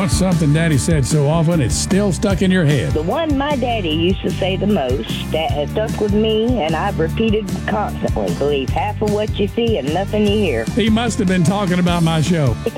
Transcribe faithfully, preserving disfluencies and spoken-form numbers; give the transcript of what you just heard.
What's something Daddy said so often it's still stuck in your head? The one my daddy used to say the most that has stuck with me and I've repeated constantly. Believe half of what you see and nothing you hear. He must have been talking about my show.